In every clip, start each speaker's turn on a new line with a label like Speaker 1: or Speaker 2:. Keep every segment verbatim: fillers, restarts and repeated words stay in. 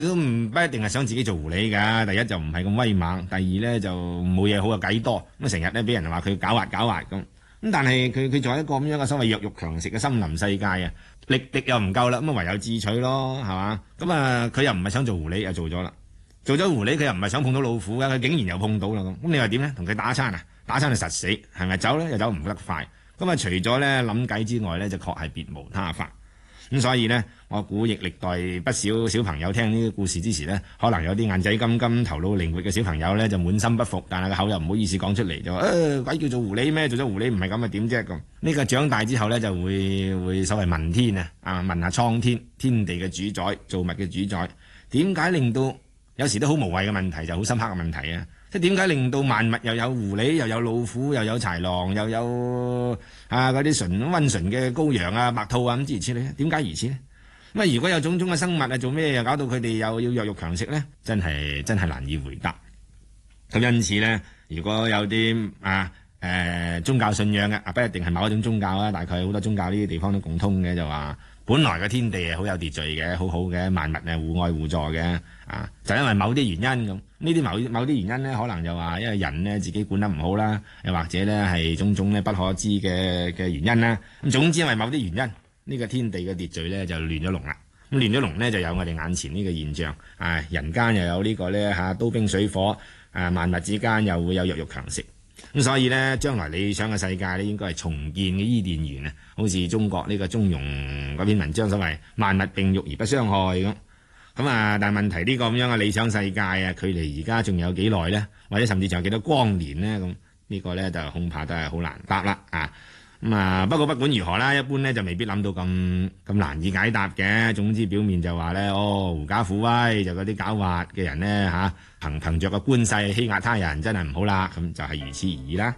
Speaker 1: 都唔不一定係想自己做狐狸㗎。第一就唔係咁威猛，第二咧就冇嘢好嘅計多，咁成日咧俾人話佢狡猾狡猾咁。咁但係佢佢做一個咁樣嘅所謂弱肉強食嘅森林世界啊，力敵又唔夠啦，咁啊唯有智取咯，係嘛？咁啊佢又唔係想做狐狸，又做咗啦。做咗狐狸佢又唔係想碰到老虎㗎，佢竟然又碰到啦咁。咁你話點咧？同佢打餐啊？打餐就實死，係咪走咧？又走唔得快。咁啊除咗咧諗計之外咧，就確係別無他法。咁所以呢，我估亦歷代不少小朋友聽呢啲故事之時呢，可能有啲眼仔金金、頭腦靈活嘅小朋友呢，就滿心不服，但係個口又唔好意思講出嚟，就話誒鬼叫做狐狸咩？做咗狐狸唔係咁啊點啫咁？呢個長大之後呢，就會會所謂問天啊，啊問下蒼天，天地嘅主宰，造物嘅主宰，點解令到有時都好無謂嘅問題，就好深刻嘅問題啊！即係點解令到萬物又有狐狸，又有老虎，又有豺狼，又有啊嗰啲純溫順嘅羔羊啊、白兔啊咁諸如此類？點解如此呢？咁啊，如果有種種嘅生物啊，做咩又搞到佢哋又要弱肉強食呢？真係真係難以回答。咁因此呢，如果有啲啊誒、呃、宗教信仰嘅啊，不一定係某一種宗教啊，大概好多宗教呢啲地方都共通嘅，就話本來嘅天地係好有秩序嘅，好好嘅，萬物係互愛互助嘅啊，就因為某啲原因咁。呢啲某某啲原因呢，可能就話因為人呢自己管得唔好啦，又或者呢係種種呢不可知嘅嘅原因啦。咁總之因為某啲原因，呢、呢個天地嘅秩序呢就亂咗龍啦。咁亂咗龍呢，就有我哋眼前呢個現象，啊人間又有呢個呢嚇刀兵水火，啊萬物之間又會有弱肉強食。咁所以呢，將來理想嘅世界呢，應該係重建嘅伊甸園啊，好似中國呢個中庸嗰篇文章所謂萬物並育而不傷害咁。咁啊，但係問題呢個咁樣嘅理想世界啊，距離而家仲有幾耐呢？或者甚至仲有幾多光年呢？咁呢個呢，就恐怕都係好難答啦啊！咁啊，不過不管如何啦，一般呢就未必諗到咁咁難以解答嘅。總之表面就話呢，哦，狐假虎威就嗰啲狡猾嘅人呢，嚇、啊，憑憑著個官勢欺壓他人，真係唔好啦。咁就係如此而已啦。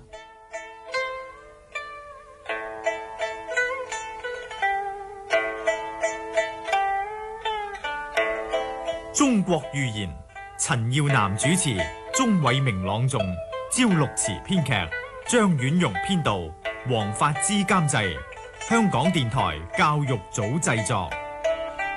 Speaker 2: 中國寓言，陳耀南主持，鍾偉明朗誦，焦六慈編劇，張婉容編導，黃發之監製，香港電台教育組製作。